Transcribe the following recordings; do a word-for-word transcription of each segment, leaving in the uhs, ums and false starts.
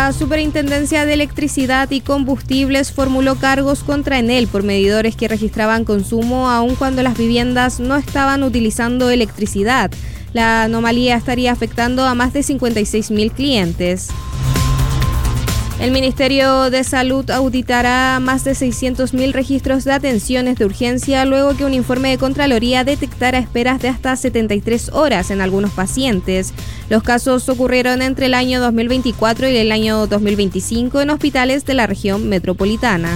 La Superintendencia de Electricidad y Combustibles formuló cargos contra Enel por medidores que registraban consumo aun cuando las viviendas no estaban utilizando electricidad. La anomalía estaría afectando a más de cincuenta y seis mil clientes. El Ministerio de Salud auditará más de seiscientos mil registros de atenciones de urgencia luego que un informe de Contraloría detectara esperas de hasta setenta y tres horas en algunos pacientes. Los casos ocurrieron entre el año dos mil veinticuatro y el año dos mil veinticinco en hospitales de la región metropolitana.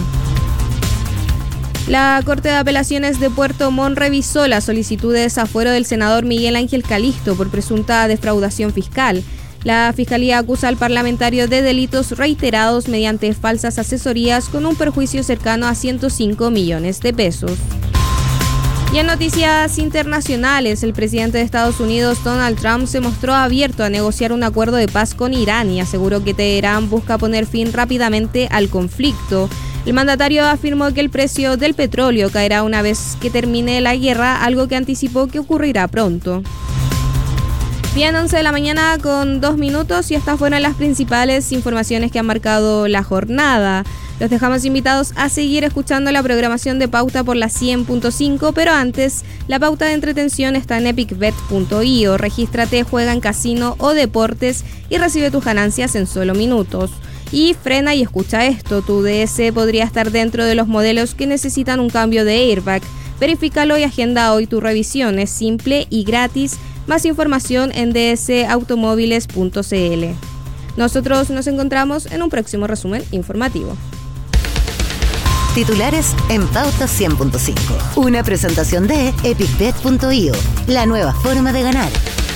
La Corte de Apelaciones de Puerto Montt revisó la solicitud de desafuero del senador Miguel Ángel Calisto por presunta defraudación fiscal. La Fiscalía acusa al parlamentario de delitos reiterados mediante falsas asesorías con un perjuicio cercano a ciento cinco millones de pesos. Y en noticias internacionales, el presidente de Estados Unidos, Donald Trump, se mostró abierto a negociar un acuerdo de paz con Irán y aseguró que Teherán busca poner fin rápidamente al conflicto. El mandatario afirmó que el precio del petróleo caerá una vez que termine la guerra, algo que anticipó que ocurrirá pronto. Bien, once de la mañana con dos minutos y estas fueron las principales informaciones que han marcado la jornada. Los dejamos invitados a seguir escuchando la programación de Pauta por la cien punto cinco, pero antes, la pauta de entretención está en epic bet punto io. Regístrate, juega en casino o deportes y recibe tus ganancias en solo minutos. Y frena y escucha esto, tu D S podría estar dentro de los modelos que necesitan un cambio de airbag. Verifícalo y agenda hoy tu revisión, es simple y gratis. Más información en d s automóviles punto c l. Nosotros nos encontramos en un próximo resumen informativo. Titulares en Pauta cien punto cinco. Una presentación de epic bet punto io, la nueva forma de ganar.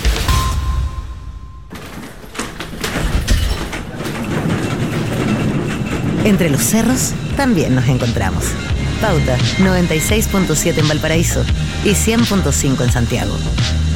Entre los cerros también nos encontramos. Pauta noventa y seis punto siete en Valparaíso y cien punto cinco en Santiago.